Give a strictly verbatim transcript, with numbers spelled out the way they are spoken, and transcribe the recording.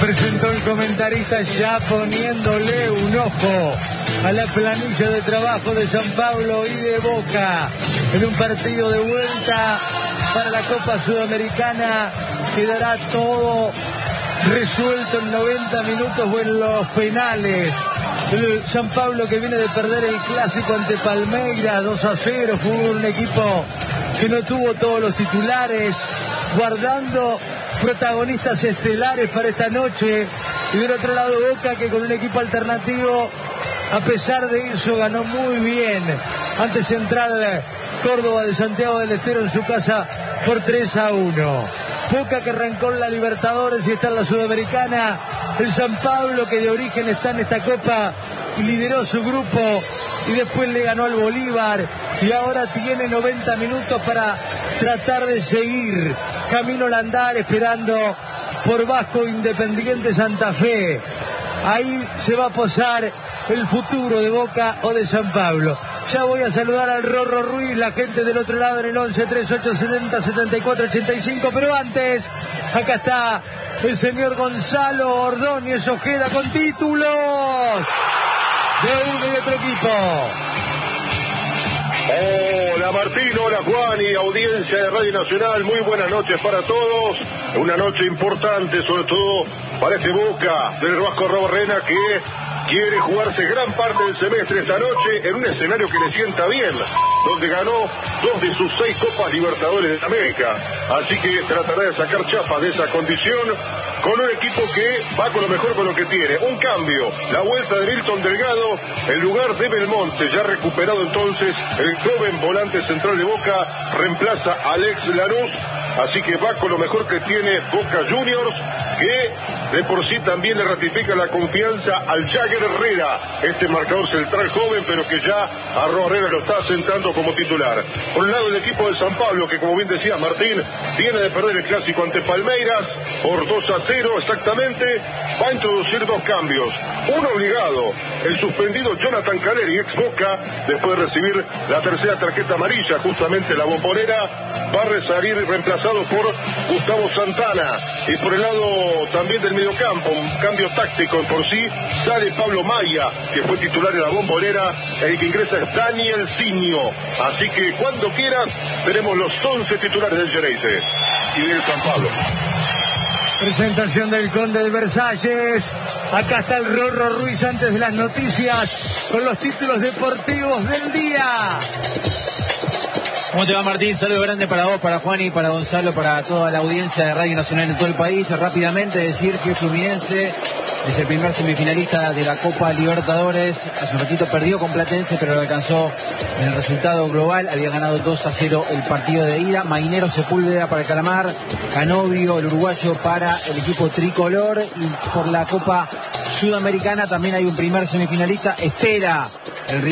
Presentó el comentarista ya poniéndole un ojo a la planilla de trabajo de San Pablo y de Boca en un partido de vuelta para la Copa Sudamericana. Quedará todo resuelto en noventa minutos o en los penales. El San Pablo, que viene de perder el clásico ante Palmeiras dos a cero, fue un equipo que no tuvo todos los titulares, guardando protagonistas estelares para esta noche. Y del otro lado Boca, que con un equipo alternativo, a pesar de eso, ganó muy bien ante Central Córdoba de Santiago del Estero en su casa por tres a uno. Boca, que arrancó en la Libertadores y está en la Sudamericana. El San Pablo, que de origen está en esta Copa y lideró su grupo y después le ganó al Bolívar, y ahora tiene noventa minutos para tratar de seguir camino al andar, esperando por Vasco Independiente Santa Fe. Ahí se va a posar el futuro de Boca o de San Pablo. Ya voy a saludar al Rorro Ruiz, la gente del otro lado en el once treinta y ocho setenta setenta y cuatro ochenta y cinco, pero antes, acá está el señor Gonzalo Ordóñez Ojeda con títulos de uno y de otro equipo. Hola Martín, hola Juan y audiencia de Radio Nacional, muy buenas noches para todos. Una noche importante, sobre todo para este Boca del Vasco Arrobarrena, que quiere jugarse gran parte del semestre esta noche en un escenario que le sienta bien, donde ganó dos de sus seis Copas Libertadores de América. Así que tratará de sacar chapa de esa condición con un equipo que va con lo mejor, con lo que tiene. Un cambio, la vuelta de Milton Delgado en lugar de Belmonte, ya recuperado entonces el joven volante central de Boca, reemplaza a Alex Lanús. Así que va con lo mejor que tiene Boca Juniors, que de por sí también le ratifica la confianza al Jagger Herrera, este marcador central joven, pero que ya a Herrera lo está sentando como titular. Por un lado el equipo de San Pablo, que como bien decía Martín, viene de perder el clásico ante Palmeiras por dos a cero exactamente, va a introducir dos cambios. Uno obligado, el suspendido Jonathan Caleri, ex Boca, después de recibir la tercera tarjeta amarilla, justamente la bombonera, va a salir reemplazado por Gustavo Santana. Y por el lado también del mediocampo, un cambio táctico en por sí, sale Pablo Maya, que fue titular en la bombonera, el que ingresa es Daniel Ciño. Así que cuando quieras, tenemos los once titulares del Geneise y del San Pablo. Presentación del Conde de Versalles. Acá está el Rorro Ruiz antes de las noticias con los títulos deportivos del día. ¿Cómo te va, Martín? Saludo grande para vos, para Juan y para Gonzalo, para toda la audiencia de Radio Nacional en todo el país. Rápidamente decir que Fluminense es el primer semifinalista de la Copa Libertadores. Hace un ratito perdió con Platense, pero lo alcanzó en el resultado global. Había ganado dos a cero el partido de ida. Mainero Sepúlveda para el Calamar. Canovio, el uruguayo, para el equipo tricolor. Y por la Copa Sudamericana también hay un primer semifinalista. Espera